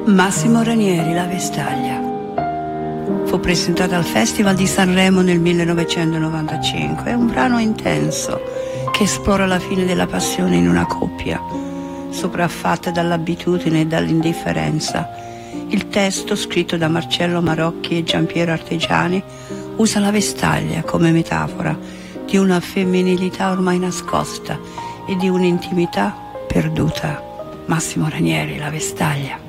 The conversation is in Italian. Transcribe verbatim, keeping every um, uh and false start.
Massimo Ranieri, La Vestaglia. Fu presentata al Festival di Sanremo nel millenovecentonovantacinque. È un brano intenso che esplora la fine della passione in una coppia, sopraffatta dall'abitudine e dall'indifferenza. Il testo, scritto da Marcello Marocchi e Giampiero Artegiani, usa la vestaglia come metafora di una femminilità ormai nascosta e di un'intimità perduta. Massimo Ranieri, La Vestaglia.